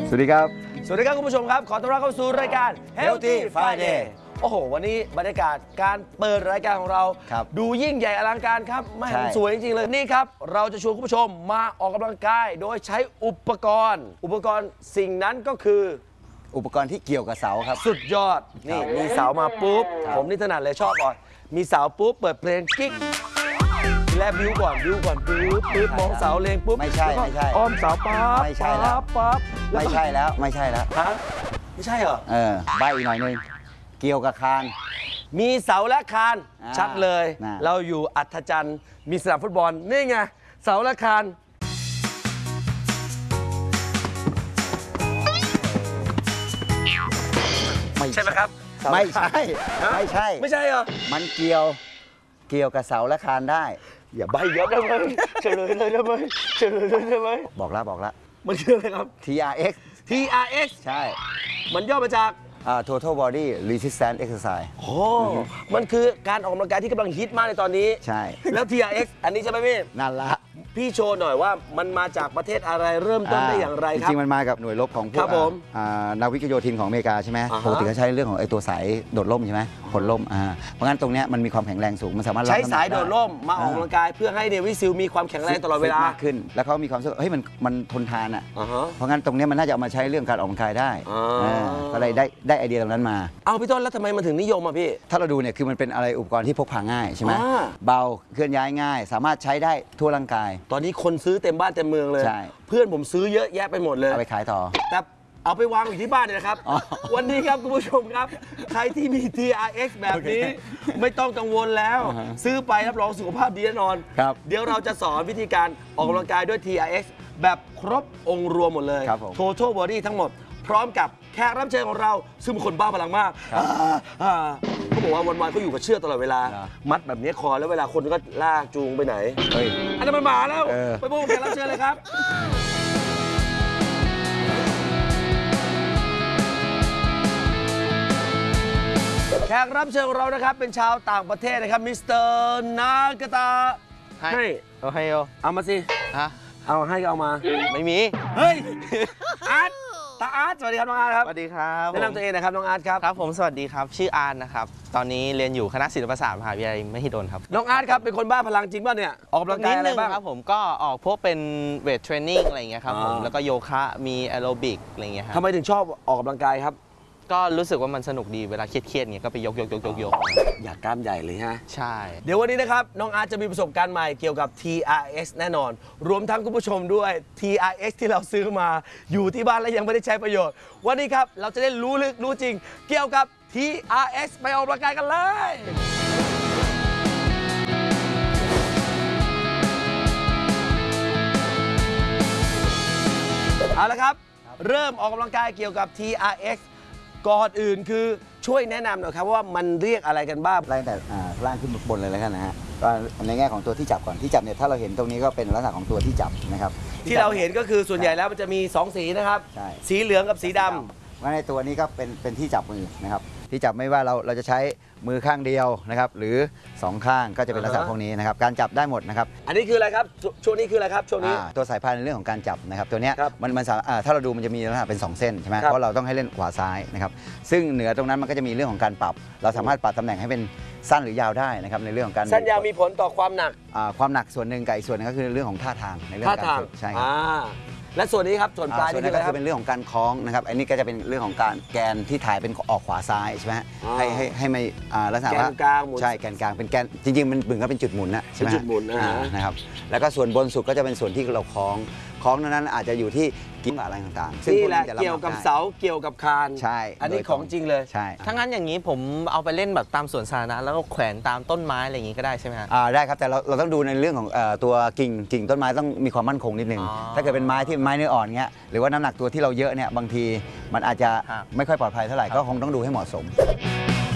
สวัสดีครับคุณผู้ชมครับขอต้อนรับเข้าสู่รายการ Healthy Friday โอ้โหวันนี้บรรยากาศการเปิดรายการของเราดูยิ่งใหญ่อลังการครับไม่สวยจริงๆเลยนี่ครับเราจะชวนคุณผู้ชมมาออกกำลังกายโดยใช้อุปกรณ์สิ่งนั้นก็คืออุปกรณ์ที่เกี่ยวกับเสาครับสุดยอดนี่มีเสามาปุ๊บผมนี่ถนัดเลยชอบบ่อยมีเสาปุ๊บเปิดเพลงกิ๊กและบิวก่อนปุ๊บมองเสาเลงปุ๊บไม่ใช่อ้อมเสาปั๊บไม่ใช่แล้วไม่ใช่แล้วฮะไม่ใช่เหรอใบอีกหน่อยนึงเกี่ยวกับคานมีเสาและคานชัดเลยเราอยู่อัศจรรย์มีสนามฟุตบอลนี่ไงเสาและคานใช่ไหมครับไม่ใช่เหรอมันเกี่ยวกับเสาและคานได้อย่าใบเยอะได้ไหมเฉลยเลยได้ไหมบอกละมันคืออะไรครับ TRX ใช่มันย่อมาจาก Total Body Resistance Exercise โอ้มันคือการออกกำลังกายที่กำลังฮิตมากในตอนนี้ใช่แล้ว TRX อันนี้ใช่ไหมพี่นั่นละพี่โชว์หน่อยว่ามันมาจากประเทศอะไรเริ่มต้นได้อย่างไรครับจริงๆมันมากับหน่วยรบของพวกนาวิกโยธินของอเมริกาใช่ไหมปกติเขาใช้เรื่องของไอ้ตัวสายโดดร่มใช่ไหมผลร่มเพราะงั้นตรงเนี้ยมันมีความแข็งแรงสูงมันสามารถใช้สายโดดร่มมาออกกำลังกายเพื่อให้เนวิซิลมีความแข็งแรงตลอดเวลามากขึ้นแล้วเขามีความรู้สึกเฮ้ยมันทนทานอ่ะเพราะงั้นตรงเนี้ยมันน่าจะเอามาใช้เรื่องการออกกำลังกายได้ก็เลยได้ไอเดียตรงนั้นมาเอาพี่ต้นแล้วทำไมมันถึงนิยมอ่ะพี่ถ้าเราดูเนี่ยคือมันเป็นอะไรอุปกรณ์ที่พกพาง่ายใช่ไหมเบาเคลื่อนย้ายง่ายสามารถใช้ได้ทั่วร่างกายตอนนี้คนซื้อเต็มบ้านเต็มเมืองเลยเพื่อนผมซื้อเยอะแยะไปหมดเลยเอาไปขายต่อแต่เอาไปวางอยู่ที่บ้านเนี่ยนะครับ วันนี้ครับคุณผู้ชมครับใครที่มี TRX แบบนี้ไม่ต้องกังวลแล้วซื้อไปรับรองสุขภาพดีแน่นอนเดี๋ยวเราจะสอนวิธีการออกกำลังกายด้วย TRX แบบครบองค์รวมหมดเลย Total Body ทั้งหมดพร้อมกับแขกรับเชิญของเราซึ่งเป็นคนบ้าพลังมากเขาบอกว่าวันๆเขาอยู่กับเชือกตลอดเวลามัดแบบนี้คอแล้วเวลาคนก็ลากจูงไปไหนอันนั้นมันมาแล้วไปพบกับแขกรับเชิญเลยครับแขกรับเชิญของเรานะครับเป็นชาวต่างประเทศนะครับมิสเตอร์นากาตาให้เอามาสิเอาให้ก็เอามาไม่มีเฮ้ยอาร์ตตาอาร์ตสวัสดีครับน้องอาร์ตครับสวัสดีครับแนะนำตัวเองนะครับน้องอาร์ตครับครับผมสวัสดีครับชื่ออาร์ตนะครับตอนนี้เรียนอยู่คณะศิลปศาสตร์มหาวิทยาลัยมหิดลครับน้องอาร์ตครับเป็นคนบ้าพลังจริงป่ะเนี่ยออกกำลังกายอะไรบ้างครับผมก็ออกพวกเป็นเวทเทรนนิ่งอะไรอย่างเงี้ยครับผมแล้วก็โยคะมีแอโรบิกอะไรอย่างเงี้ยครับทำไมถึงชอบออกกำลังกายครับก็รู้สึกว่ามันสนุกดีเวลาเครียดๆเงี้ยก็ไปยกอยากกล้ามใหญ่เลยฮะใช่เดี๋ยววันนี้นะครับน้องอาร์ตจะมีประสบการณ์ใหม่เกี่ยวกับ TRX แน่นอนรวมทั้งคุณผู้ชมด้วย TRX ที่เราซื้อมาอยู่ที่บ้านและยังไม่ได้ใช้ประโยชน์วันนี้ครับเราจะได้รู้ลึกรู้จริงเกี่ยวกับ TRX ไปออกกำลังกายกันเลยเอาละครับเริ่มออกกำลังกายเกี่ยวกับ TRX ก่อนอื่นคือช่วยแนะนำหน่อยครับว่ามันเรียกอะไรกันบ้างไล่แต่ล่างขึ้นบนเลยแล้วกันนะฮะก็ในแง่ของตัวที่จับก่อนที่จับเนี่ยถ้าเราเห็นตรงนี้ก็เป็นลักษณะของตัวที่จับนะครับที่เราเห็นก็คือส่วนใหญ่แล้วมันจะมี2สีนะครับสีเหลืองกับสีดำว่าในตัวนี้ก็เป็นที่จับมือนะครับที่จับไม่ว่าเราจะใช้มือข้างเดียวนะครับหรือ2ข้างก็จะเป็นลักษณะพวกนี้นะครับการจับได้หมดนะครับอันนี้คืออะไรครับช่วงนี้คืออะไรครับช่วงนี้ตัวสายพานในเรื่องของการจับนะครับตัวนี้มันถ้าเราดูมันจะมีลักษณะเป็น2เส้นใช่ไหมเพราะเราต้องให้เล่นขวาซ้ายนะครับซึ่งเหนือตรงนั้นมันก็จะมีเรื่องของการปรับเราสามารถปรับตำแหน่งให้เป็นสั้นหรือยาวได้นะครับในเรื่องของการสั้นยาวมีผลต่อความหนักส่วนหนึ่งกับอีกส่วนนึงก็คือเรื่องของท่าทางในเรื่องการฝึกใช่ครับและส่วนนี้ครับส่วนปลายนี่ก็คือเป็นเรื่องของการคล้องนะครับอันนี้ก็จะเป็นเรื่องของการแกนที่ถ่ายเป็นออกขวาซ้ายใช่ไหมให้ไม่ลักษณะว่าแกนกลางหมุนใช่แกนกลางเป็นแกนจริงๆมันเหมือนกับเป็นจุดหมุนนะใช่ไหมจุดหมุนนะครับแล้วก็ส่วนบนสุดก็จะเป็นส่วนที่เราคล้องนั้นอาจจะอยู่ที่กิ้งอะไรต่างๆนี่แหละเกี่ยวกับเสาเกี่ยวกับคานใช่อันนี้ของจริงเลยใช่ถ้างั้นอย่างนี้ผมเอาไปเล่นแบบตามสวนสาธารณะแล้วก็แขวนตามต้นไม้อะไรอย่างนี้ก็ได้ใช่ไหมครับได้ครับแต่เราต้องดูในเรื่องของตัวกิ่งต้นไม้ต้องมีความมั่นคงนิดนึงถ้าเกิดเป็นไม้ที่ไม้เนื้ออ่อนเงี้ยหรือว่าน้ำหนักตัวที่เราเยอะเนี่ยบางทีมันอาจจะไม่ค่อยปลอดภัยเท่าไหร่ก็คงต้องดูให้เหมาะสม